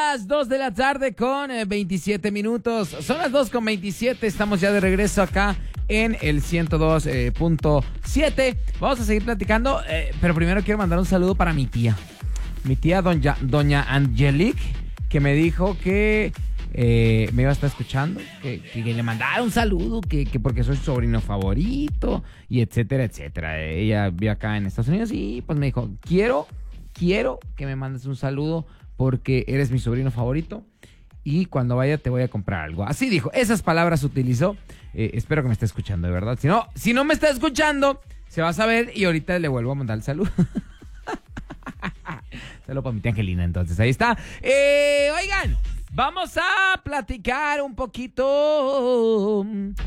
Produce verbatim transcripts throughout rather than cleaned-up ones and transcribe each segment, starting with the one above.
las dos de la tarde con eh, veintisiete minutos. Son las dos con veintisiete. Estamos ya de regreso acá en el ciento dos punto siete. Vamos a seguir platicando, eh, pero primero quiero mandar un saludo para mi tía. Mi tía, doña, doña Angelique, que me dijo que eh, me iba a estar escuchando, que, que le mandara un saludo, que, que porque soy su sobrino favorito, y etcétera, etcétera. Ella vive acá en Estados Unidos y pues me dijo, quiero, quiero que me mandes un saludo porque eres mi sobrino favorito y cuando vaya te voy a comprar algo. Así dijo, esas palabras utilizó. Eh, espero que me esté escuchando, de verdad. Si no, si no me está escuchando, se va a saber y ahorita le vuelvo a mandar el saludo. Saludo para mi tía Angelina, entonces, ahí está. Eh, oigan, vamos a platicar un poquito.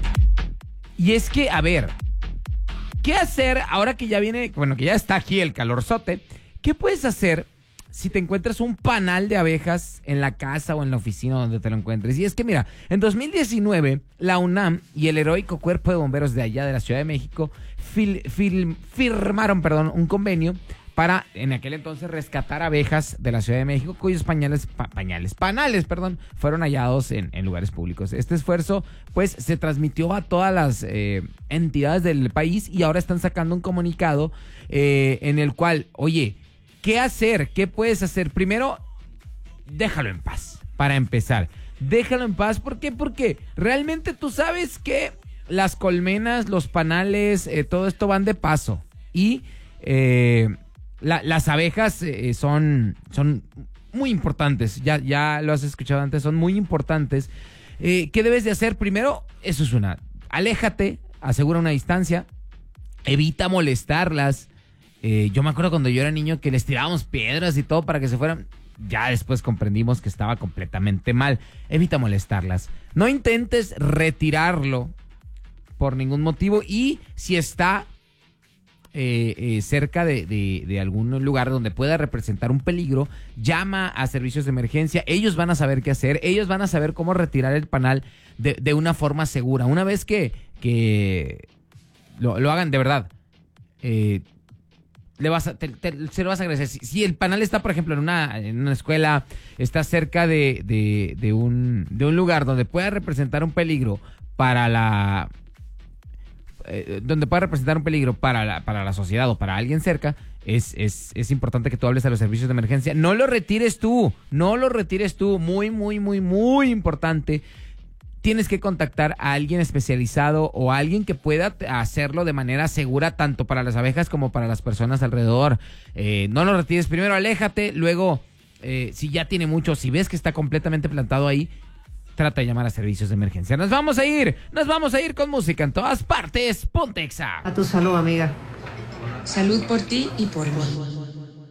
Y es que, a ver, ¿qué hacer ahora que ya viene, bueno, que ya está aquí el calorzote? ¿Qué puedes hacer si te encuentras un panal de abejas en la casa o en la oficina donde te lo encuentres? Y es que, mira, en dos mil diecinueve, la UNAM y el heroico Cuerpo de Bomberos de allá de la Ciudad de México fil, fil, firmaron perdón, un convenio para, en aquel entonces, rescatar abejas de la Ciudad de México cuyos pañales, pa, pañales, panales, perdón, fueron hallados en, en lugares públicos. Este esfuerzo, pues, se transmitió a todas las eh, entidades del país y ahora están sacando un comunicado eh, en el cual, oye, ¿qué hacer? ¿Qué puedes hacer? Primero, déjalo en paz, para empezar. Déjalo en paz, ¿por qué? Porque realmente tú sabes que las colmenas, los panales, eh, todo esto van de paso y eh, La, las abejas eh, son, son muy importantes, ya, ya lo has escuchado antes, son muy importantes. Eh, ¿Qué debes de hacer? Primero, eso es una, aléjate, asegura una distancia, evita molestarlas. Eh, yo me acuerdo cuando yo era niño que les tirábamos piedras y todo para que se fueran. Ya después comprendimos que estaba completamente mal. Evita molestarlas. No intentes retirarlo por ningún motivo y si está Eh, eh, cerca de, de, de algún lugar donde pueda representar un peligro, llama a servicios de emergencia. Ellos van a saber qué hacer, ellos van a saber cómo retirar el panal de, de una forma segura. Una vez que, que lo, lo hagan de verdad, eh, le vas a, te, te, se lo vas a agradecer. Si, si el panal está, por ejemplo, en una, en una escuela, está cerca de, de, de, un, de un lugar donde pueda representar un peligro para la... Eh, donde pueda representar un peligro para la, para la sociedad o para alguien cerca, es, es, es importante que tú hables a los servicios de emergencia. No lo retires tú, no lo retires tú, muy, muy, muy, muy importante. Tienes que contactar a alguien especializado o a alguien que pueda hacerlo de manera segura, tanto para las abejas como para las personas alrededor. Eh, no lo retires, primero aléjate, luego, eh, si ya tiene mucho, si ves que está completamente plantado ahí, trata de llamar a servicios de emergencia. Nos vamos a ir, nos vamos a ir con música en todas partes. Ponte Exa. A tu salud, amiga. Salud por ti y por mí.